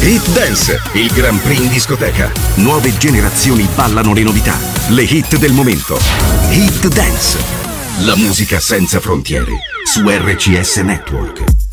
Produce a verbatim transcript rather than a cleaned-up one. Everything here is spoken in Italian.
Hit Dance, il Grand Prix in discoteca. Nuove generazioni ballano le novità, le hit del momento. Hit Dance, la musica senza frontiere, su R C S Network.